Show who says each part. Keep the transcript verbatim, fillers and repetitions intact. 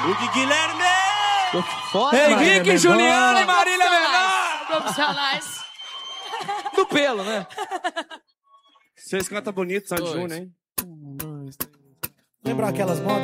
Speaker 1: O Guilherme!
Speaker 2: Foda,
Speaker 3: Henrique, Juliana e Marília Menor!
Speaker 4: Profissionais.
Speaker 3: Do pelo, né?
Speaker 1: Vocês cantam bonito, Sandy Júnior, hein?
Speaker 5: Lembra aquelas modas?